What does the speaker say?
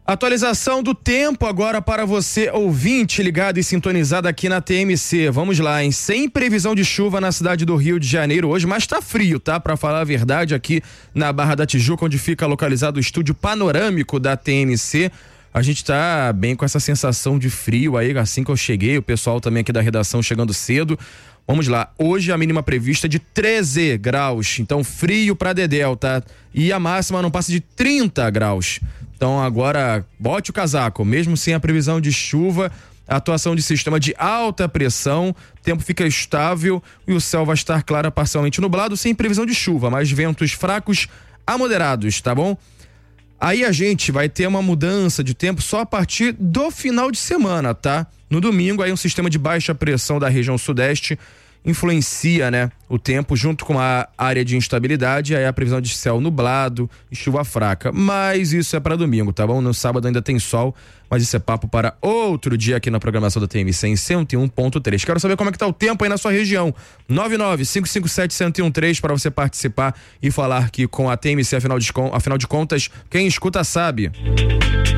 Atualização do tempo agora para você, ouvinte ligado e sintonizado aqui na TMC. Vamos lá, hein? Sem previsão de chuva na cidade do Rio de Janeiro hoje, mas tá frio, tá? Pra falar a verdade, aqui na Barra da Tijuca, onde fica localizado o estúdio panorâmico da TMC. A gente tá bem com essa sensação de frio aí, assim que eu cheguei, o pessoal também aqui da redação chegando cedo. Vamos lá, hoje a mínima prevista é de 13 graus, então frio pra dedéu, tá? E a máxima não passa de 30 graus. Então agora bote o casaco, mesmo sem a previsão de chuva, a atuação de sistema de alta pressão, o tempo fica estável e o céu vai estar claro, parcialmente nublado, sem previsão de chuva, mas ventos fracos a moderados, tá bom? Aí a gente vai ter uma mudança de tempo só a partir do final de semana, tá? No domingo, aí um sistema de baixa pressão da região sudeste influencia, né, o tempo junto com a área de instabilidade, aí a previsão de céu nublado e chuva fraca, mas isso é para domingo, tá bom? No sábado ainda tem sol, mas isso é papo para outro dia aqui na programação da TMC em 101.3. Quero saber como é que tá o tempo aí na sua região. 99-557-1013 para você participar e falar aqui com a TMC, afinal de contas, quem escuta sabe.